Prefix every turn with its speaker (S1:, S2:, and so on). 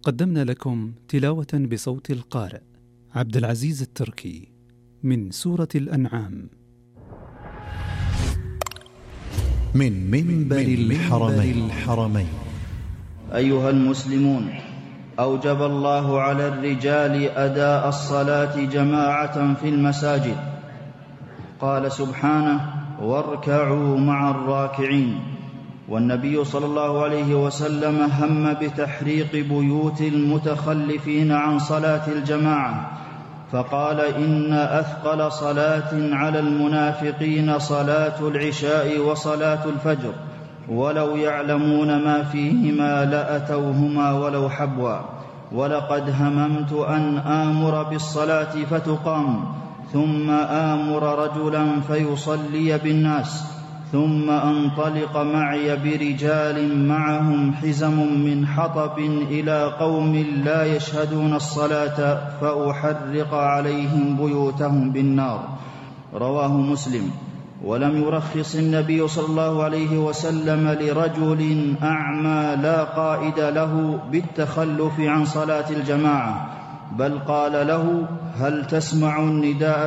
S1: قدمنا لكم تلاوة بصوت القارئ عبد العزيز التركي من سورة الأنعام
S2: من منبر الحرمين.
S3: أيها المسلمون، أوجب الله على الرجال أداء الصلاة جماعة في المساجد. قال سبحانه: واركعوا مع الراكعين. والنبي صلى الله عليه وسلم هم بتحريق بيوت المتخلفين عن صلاة الجماعة، فقال: إن أثقل صلاة على المنافقين صلاة العشاء وصلاة الفجر، ولو يعلمون ما فيهما لأتوهما ولو حبوا. ولقد هممت أن آمر بالصلاة فتقام، ثم آمر رجلا فيصلي بالناس، ثم أنطلق معي برجال معهم حزم من حطب إلى قوم لا يشهدون الصلاة فأحرق عليهم بيوتهم بالنار. رواه مسلم. ولم يرخص النبي صلى الله عليه وسلم لرجل أعمى لا قائد له بالتخلف عن صلاة الجماعة، بل قال له: هل تسمع النداء